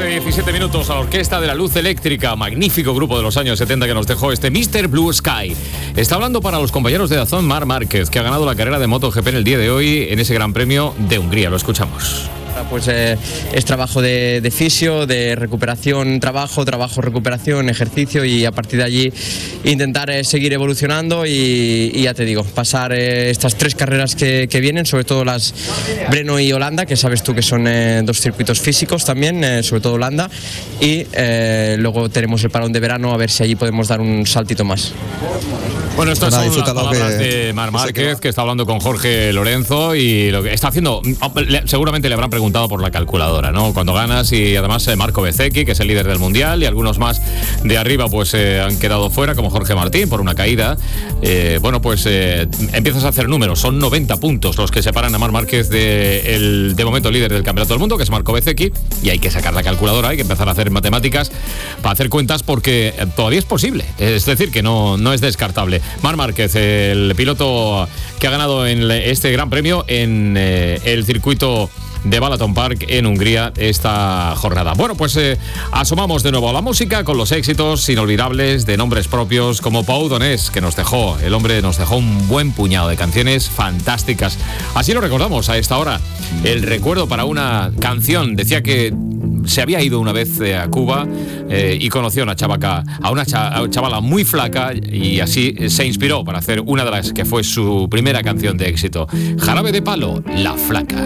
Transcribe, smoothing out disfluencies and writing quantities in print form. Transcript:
9:17 a la Orquesta de la Luz Eléctrica, magnífico grupo de los años 70 que nos dejó este Mr. Blue Sky. Está hablando para los compañeros de Dazón Marc Márquez, que ha ganado la carrera de MotoGP en el día de hoy en ese Gran Premio de Hungría. Lo escuchamos. Pues es trabajo de fisio, de recuperación, trabajo, recuperación, ejercicio, y a partir de allí intentar seguir evolucionando y ya te digo, pasar estas 3 carreras que vienen, sobre todo las Brno y Holanda, que sabes tú que son 2 circuitos físicos también, sobre todo Holanda, y luego tenemos el parón de verano, a ver si allí podemos dar un saltito más. Bueno, estas son las palabras de Marc Márquez, que está hablando con Jorge Lorenzo, y lo que está haciendo, seguramente le habrán preguntado por la calculadora, ¿no? Cuando ganas, y además Marco Bezzecchi, que es el líder del Mundial, y algunos más de arriba pues han quedado fuera, como Jorge Martín, por una caída. Empiezas a hacer números, son 90 puntos los que separan a Marc Márquez de momento líder del Campeonato del Mundo, que es Marco Bezzecchi, y hay que sacar la calculadora, hay que empezar a hacer matemáticas para hacer cuentas, porque todavía es posible, es decir, que no es descartable. Marc Márquez, el piloto que ha ganado en este Gran Premio en el circuito de Balaton Park en Hungría esta jornada. Bueno, pues asomamos de nuevo a la música con los éxitos inolvidables de nombres propios como Pau Donés, que el hombre nos dejó un buen puñado de canciones fantásticas. Así lo recordamos a esta hora. El recuerdo para una canción, decía que se había ido una vez a Cuba y conoció a una chavala muy flaca, y así se inspiró para hacer una de las que fue su primera canción de éxito. Jarabe de Palo, La Flaca.